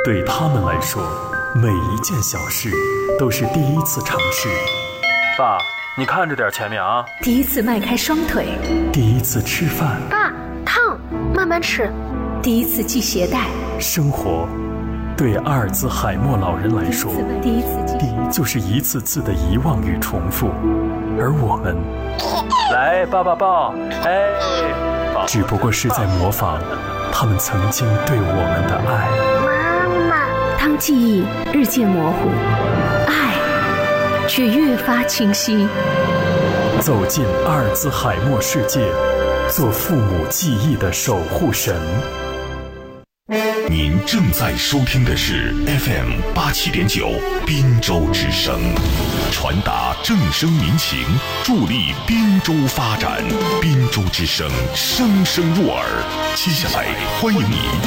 对他们来说，每一件小事都是第一次尝试。 爸，你看着点前面啊！ 第一次迈开双腿， 第一次吃饭。 爸，烫，慢慢吃。 第一次系鞋带。 生活，对阿尔兹海默老人来说，就是一次次的遗忘与重复，而我们， 来，爸爸抱，哎， 只不过是在模仿他们曾经对我们的爱。 妈妈， 当记忆日渐模糊，爱却越发清晰。 走进阿尔兹海默世界，做父母记忆的守护神。 您正在收听的是 FM 87.9滨州之声，传达正声民情，助力滨州发展。滨州之声，声声入耳。接下来，欢迎你